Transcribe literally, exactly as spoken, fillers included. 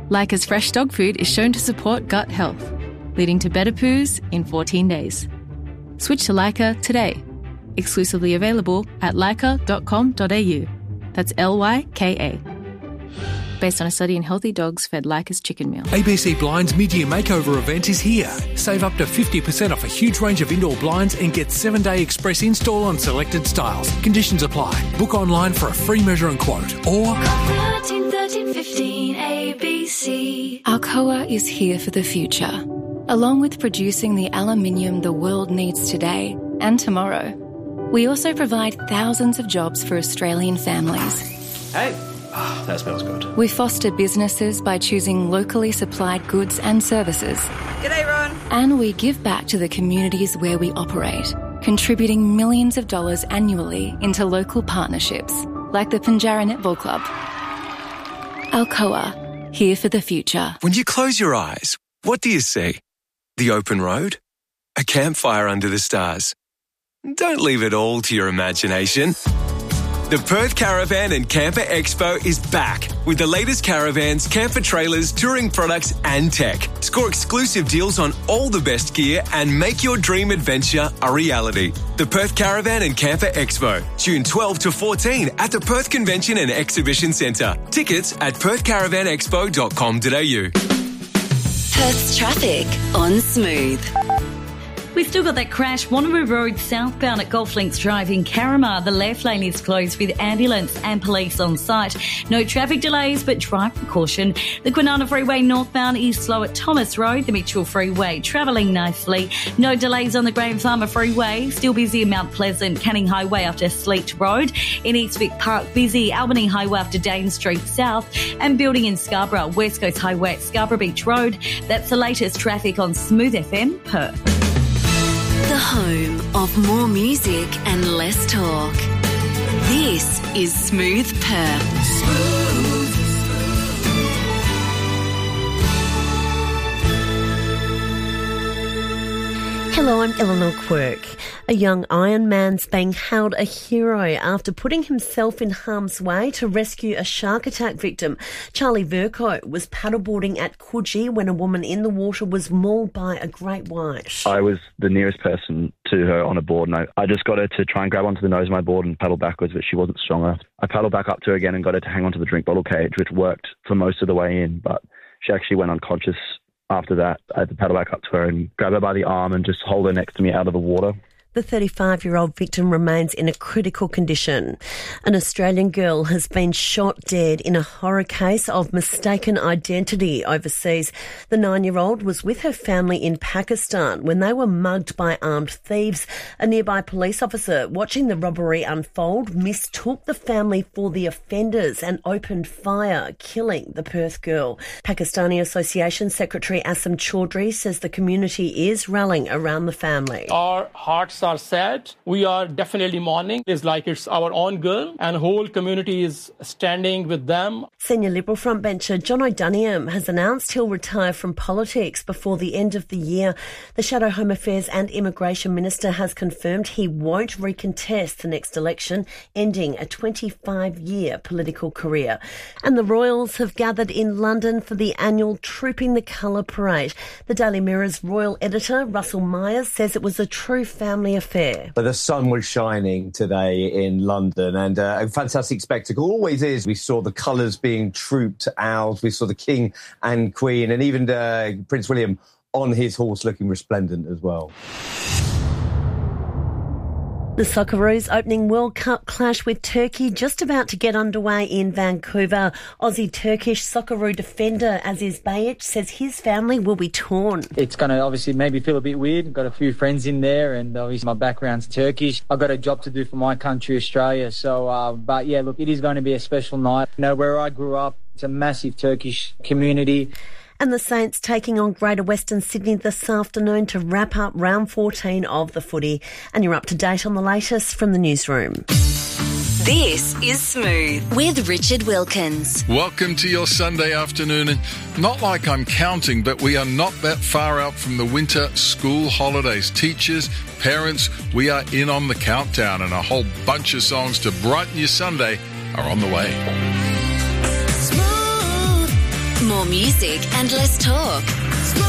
Leica's fresh dog food is shown to support gut health, leading to better poos in fourteen days. Switch to Leica today. Exclusively available at leica dot com dot a u. That's L Y K A. Based on a study in healthy dogs fed Leica's chicken meal. A B C Blinds mid-year makeover event is here. Save up to fifty percent off a huge range of indoor blinds and get seven-day express install on selected styles. Conditions apply. Book online for a free measure and quote. Or thirteen thirteen fifteen A B C. Alcoa is here for the future. Along with producing the aluminium the world needs today and tomorrow, we also provide thousands of jobs for Australian families. Hey, oh, that smells good. We foster businesses by choosing locally supplied goods and services. G'day, Ron. And we give back to the communities where we operate, contributing millions of dollars annually into local partnerships, like the Pinjarra Netball Club. Alcoa, here for the future. When you close your eyes, what do you see? The open road? A campfire under the stars? Don't leave it all to your imagination. The Perth Caravan and Camper Expo is back with the latest caravans, camper trailers, touring products and tech. Score exclusive deals on all the best gear and make your dream adventure a reality. The Perth Caravan and Camper Expo, June twelfth to fourteen at the Perth Convention and Exhibition Centre. Tickets at perth caravan expo dot com dot a u. Perth's traffic on Smooth. We've still got that crash, Wanneroo Road southbound at Golf Links Drive in Carramar. The left lane is closed with ambulance and police on site. No traffic delays, but drive with caution. The Kwinana Freeway northbound is slow at Thomas Road. The Mitchell Freeway travelling nicely. No delays on the Graham Farmer Freeway. Still busy in Mount Pleasant, Canning Highway after Sleet Road. In East Vic Park, busy Albany Highway after Dane Street South. And building in Scarborough, West Coast Highway at Scarborough Beach Road. That's the latest traffic on Smooth F M, Perth. The home of more music and less talk. This is Smooth Perth. Smooth. Hello, I'm Eleanor Quirk. A young Iron Man's being hailed a hero after putting himself in harm's way to rescue a shark attack victim. Charlie Vercoe was paddleboarding at Coogee when a woman in the water was mauled by a great white. I was the nearest person to her on a board, and I, I just got her to try and grab onto the nose of my board and paddle backwards, but she wasn't strong enough. I paddled back up to her again and got her to hang onto the drink bottle cage, which worked for most of the way in, but she actually went unconscious. After that, I had to paddle back up to her and grab her by the arm and just hold her next to me out of the water. The thirty-five-year-old victim remains in a critical condition. An Australian girl has been shot dead in a horror case of mistaken identity overseas. The nine-year-old was with her family in Pakistan when they were mugged by armed thieves. A nearby police officer watching the robbery unfold mistook the family for the offenders and opened fire, killing the Perth girl. Pakistani Association Secretary Asim Chaudhry says the community is rallying around the family. Our hearts are sad. We are definitely mourning. It's like it's our own girl, and the whole community is standing with them. Senior Liberal frontbencher John O'Duniam has announced he'll retire from politics before the end of the year. The Shadow Home Affairs and Immigration Minister has confirmed he won't recontest the next election, ending a twenty-five-year political career. And the Royals have gathered in London for the annual Trooping the Colour Parade. The Daily Mirror's royal editor, Russell Myers, says it was a true family affair. But the sun was shining today in London, and uh, a fantastic spectacle. Always is. We saw the colours being trooped out. We saw the King and Queen, and even uh, Prince William on his horse looking resplendent as well. The Socceroos opening World Cup clash with Turkey just about to get underway in Vancouver. Aussie-Turkish Socceroo defender Aziz Bayic says his family will be torn. It's going to obviously maybe feel a bit weird. Got a few friends in there, and obviously my background's Turkish. I've got a job to do for my country, Australia. So, uh, but yeah, look, it is going to be a special night. You know, where I grew up, it's a massive Turkish community. And the Saints taking on Greater Western Sydney this afternoon to wrap up round fourteen of the footy. And you're up to date on the latest from the newsroom. This is Smooth with Richard Wilkins. Welcome to your Sunday afternoon. And not like I'm counting, but we are not that far out from the winter school holidays. Teachers, parents, we are in on the countdown, and a whole bunch of songs to brighten your Sunday are on the way. More music and less talk.